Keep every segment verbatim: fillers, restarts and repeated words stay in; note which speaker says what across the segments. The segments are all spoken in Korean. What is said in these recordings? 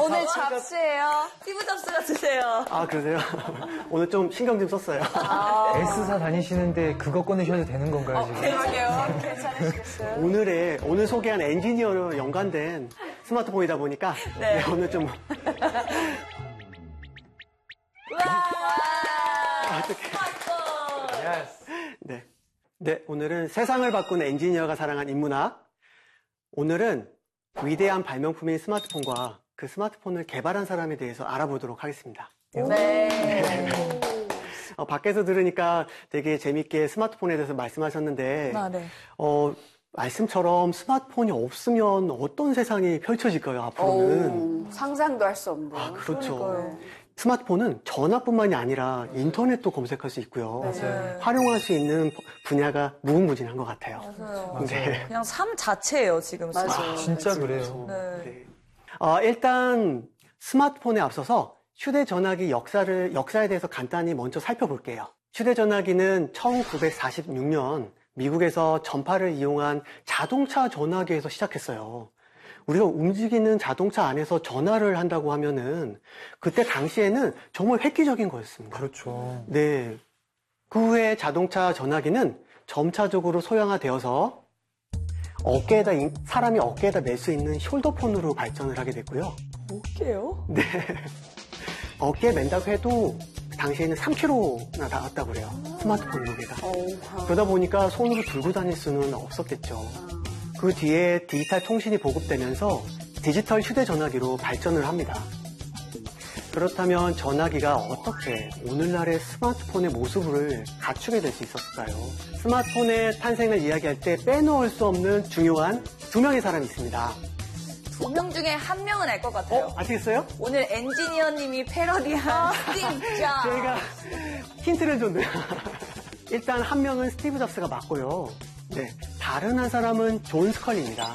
Speaker 1: 오늘 잡스예요. 스티브 잡스 같으세요.
Speaker 2: 아, 그러세요? 오늘 좀 신경 좀 썼어요.
Speaker 3: 아. S사 다니시는데 그거 꺼내셔도 되는 건가요,
Speaker 1: 어,
Speaker 3: 지금?
Speaker 1: 그러게요. 괜찮으시겠어요?
Speaker 2: 오늘의, 오늘 소개한 엔지니어로 연관된 스마트폰이다 보니까
Speaker 1: 네.
Speaker 2: 네, 오늘 좀.
Speaker 1: 와!
Speaker 2: 어떡해.
Speaker 1: 스마트폰!
Speaker 2: 네. 네, 오늘은 세상을 바꾼 엔지니어가 사랑한 인문학. 오늘은 위대한 발명품인 스마트폰과 그 스마트폰을 개발한 사람에 대해서 알아보도록 하겠습니다.
Speaker 1: 네.
Speaker 2: 어, 밖에서 들으니까 되게 재밌게 스마트폰에 대해서 말씀하셨는데,
Speaker 1: 아, 네.
Speaker 2: 어, 말씀처럼 스마트폰이 없으면 어떤 세상이 펼쳐질까요, 앞으로는?
Speaker 4: 오, 상상도 할 수 없는.
Speaker 2: 아, 그렇죠.
Speaker 1: 그러니까요.
Speaker 2: 스마트폰은 전화뿐만이 아니라 인터넷도 검색할 수 있고요.
Speaker 1: 맞아요.
Speaker 2: 활용할 수 있는 분야가 무궁무진한 것 같아요.
Speaker 1: 맞아요.
Speaker 2: 네.
Speaker 1: 그냥 삶 자체예요, 지금.
Speaker 4: 맞아요.
Speaker 1: 스마트폰.
Speaker 3: 아, 진짜 그래요.
Speaker 1: 네.
Speaker 2: 네. 어, 일단 스마트폰에 앞서서 휴대전화기 역사를, 역사에 대해서 간단히 먼저 살펴볼게요. 휴대전화기는 천구백사십육 년 미국에서 전파를 이용한 자동차 전화기에서 시작했어요. 우리가 움직이는 자동차 안에서 전화를 한다고 하면은 그때 당시에는 정말 획기적인 거였습니다.
Speaker 3: 그렇죠.
Speaker 2: 네. 그 후에 자동차 전화기는 점차적으로 소형화되어서 어깨에다, 사람이 어깨에다 멜 수 있는 숄더폰으로 발전을 하게 됐고요.
Speaker 1: 어깨요?
Speaker 2: 네. 어깨에 맨다고 해도 당시에는 삼 킬로그램나 나왔다고 그래요. 스마트폰 무게가. 그러다 보니까 손으로 들고 다닐 수는 없었겠죠. 그 뒤에 디지털 통신이 보급되면서 디지털 휴대전화기로 발전을 합니다. 그렇다면 전화기가 어떻게 오늘날의 스마트폰의 모습을 갖추게 될 수 있었을까요? 스마트폰의 탄생을 이야기할 때 빼놓을 수 없는 중요한 두 명의 사람이 있습니다.
Speaker 1: 두 명 중에 한 명은 알 것 같아요.
Speaker 2: 어? 아시겠어요?
Speaker 1: 오늘 엔지니어님이 패러디한 스티브 잡스.
Speaker 2: 제가 힌트를 줬네요. 일단 한 명은 스티브 잡스가 맞고요. 네, 다른 한 사람은 존 스컬리입니다.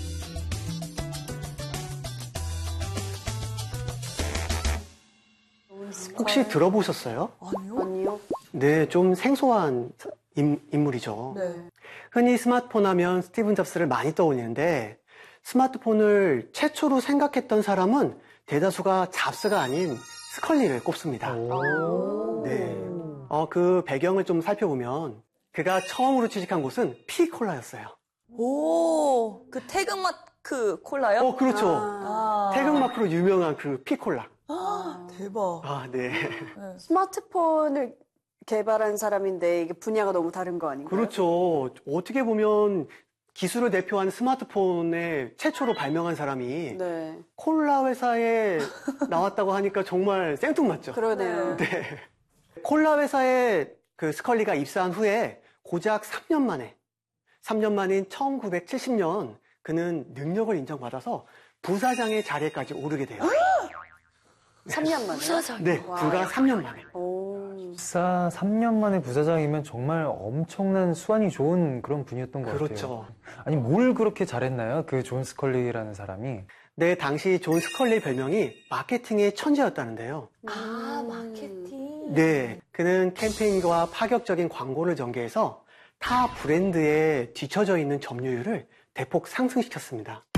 Speaker 2: 혹시 들어보셨어요?
Speaker 1: 아니요?
Speaker 4: 아니요.
Speaker 2: 네, 좀 생소한 인, 인물이죠.
Speaker 1: 네.
Speaker 2: 흔히 스마트폰 하면 스티븐 잡스를 많이 떠올리는데 스마트폰을 최초로 생각했던 사람은 대다수가 잡스가 아닌 스컬리를 꼽습니다.
Speaker 3: 오.
Speaker 2: 네. 어, 그 배경을 좀 살펴보면 그가 처음으로 취직한 곳은 피콜라였어요.
Speaker 1: 오, 그 태극마크 콜라요?
Speaker 2: 어, 그렇죠.
Speaker 1: 아.
Speaker 2: 태극마크로 유명한 그 피콜라.
Speaker 1: 아, 대박.
Speaker 2: 아, 네.
Speaker 4: 스마트폰을 개발한 사람인데 이게 분야가 너무 다른 거 아닌가요?
Speaker 2: 그렇죠. 어떻게 보면 기술을 대표하는 스마트폰에 최초로 발명한 사람이
Speaker 4: 네.
Speaker 2: 콜라 회사에 나왔다고 하니까 정말 생뚱맞죠.
Speaker 4: 그러네요.
Speaker 2: 네. 콜라 회사에 그 스컬리가 입사한 후에 고작 삼 년 만에, 삼 년 만인 천구백칠십 년 그는 능력을 인정받아서 부사장의 자리에까지 오르게 돼요.
Speaker 4: 삼 년 만에.
Speaker 1: 부사장.
Speaker 2: 네,
Speaker 4: 와.
Speaker 2: 불과 삼 년 만에.
Speaker 4: 오.
Speaker 3: 입사 삼 년 만에 부사장이면 정말 엄청난 수완이 좋은 그런 분이었던 것
Speaker 2: 그렇죠.
Speaker 3: 같아요. 아니, 뭘 그렇게 잘했나요? 그 존 스컬리라는 사람이.
Speaker 2: 네, 당시 존 스컬리의 별명이 마케팅의 천재였다는데요.
Speaker 1: 아, 마케팅.
Speaker 2: 네, 그는 캠페인과 파격적인 광고를 전개해서 타 브랜드에 뒤처져 있는 점유율을 대폭 상승시켰습니다.